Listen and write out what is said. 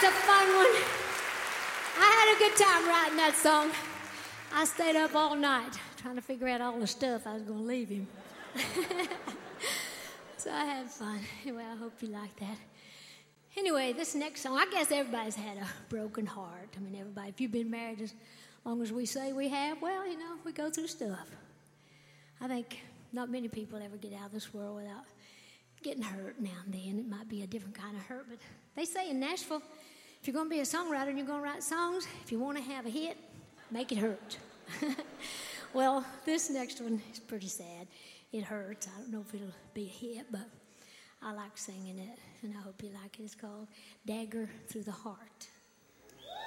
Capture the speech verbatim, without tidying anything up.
a fun one. I had a good time writing that song. I stayed up all night trying to figure out all the stuff I was going to leave him. So I had fun. Anyway, I hope you like that. Anyway, this next song, I guess everybody's had a broken heart. I mean, everybody, if you've been married as long as we say we have, well, you know, we go through stuff. I think not many people ever get out of this world without getting hurt now and then. It might be a different kind of hurt, but they say in Nashville, if you're going to be a songwriter and you're going to write songs, if you want to have a hit, make it hurt. Well, this next one is pretty sad. It hurts. I don't know if it'll be a hit, but I like singing it, and I hope you like it. It's called Dagger Through the Heart.